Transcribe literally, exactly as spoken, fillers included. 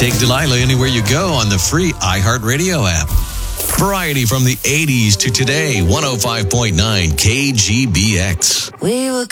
Take Delilah anywhere you go on the free iHeartRadio app. Variety from the eighties to today, one oh five point nine K G B X. We were